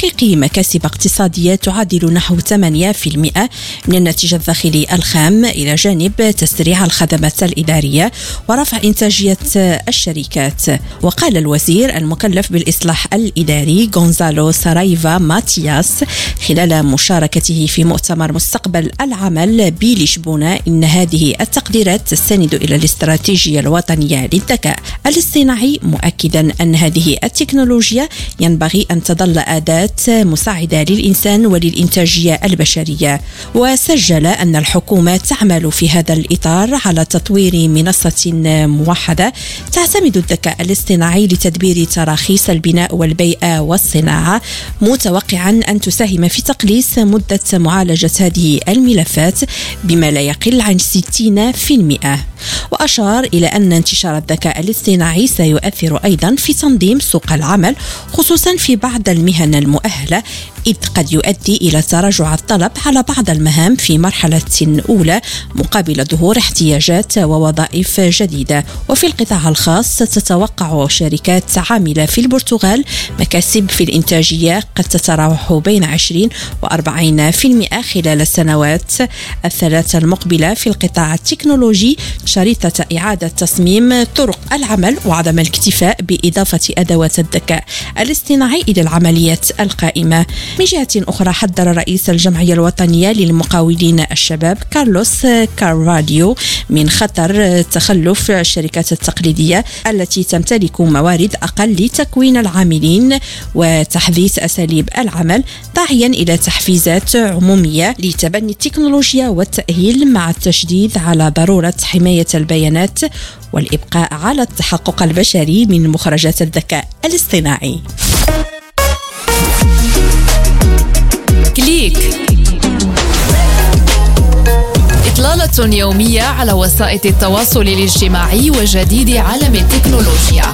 تحقيق مكاسب اقتصادية تعادل نحو 8% من الناتج الداخلي الخام، إلى جانب تسريع الخدمات الإدارية ورفع إنتاجية الشركات. وقال الوزير المكلف بالإصلاح الإداري غونزالو سارايفا ماتياس خلال مشاركته في مؤتمر مستقبل العمل بلشبونة إن هذه التقديرات تستند إلى الاستراتيجية الوطنية للذكاء الاصطناعي، مؤكدا أن هذه التكنولوجيا ينبغي أن تظل أداة مساعدة للإنسان وللإنتاجية البشرية. وسجل أن الحكومة تعمل في هذا الإطار على تطوير منصة موحدة تعتمد الذكاء الاصطناعي لتدبير تراخيص البناء والبيئة والصناعة، متوقعا أن تساهم في تقليص مدة معالجة هذه الملفات بما لا يقل عن 60%. وأشار إلى أن انتشار الذكاء الاصطناعي سيؤثر أيضا في تنظيم سوق العمل، خصوصا في بعض المهن المؤهلة، إذ قد يؤدي إلى تراجع الطلب على بعض المهام في مرحلة أولى مقابل ظهور احتياجات ووظائف جديدة. وفي القطاع الخاص تتوقع شركات عاملة في البرتغال مكاسب في الإنتاجية قد تتراوح بين 20 و40% خلال السنوات الثلاث المقبلة في القطاع التكنولوجي، شريطة إعادة تصميم طرق العمل وعدم الاكتفاء بإضافة أدوات الذكاء الاصطناعي إلى العمليات القائمة. من جهة أخرى، حذر رئيس الجمعية الوطنية للمقاولين الشباب كارلوس كارفاليو من خطر تخلف الشركات التقليدية التي تمتلك موارد أقل لتكوين العاملين وتحديث أساليب العمل، داعيا إلى تحفيزات عمومية لتبني التكنولوجيا والتأهيل مع التشديد على ضرورة حماية البيانات والإبقاء على التحقق البشري من مخرجات الذكاء الاصطناعي. كليك، إطلالة يومية على وسائل التواصل الاجتماعي وجديد عالم التكنولوجيا.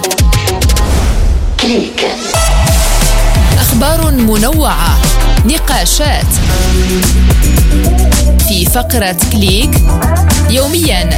كليك، أخبار منوعة، نقاشات في فقرة كليك يوميا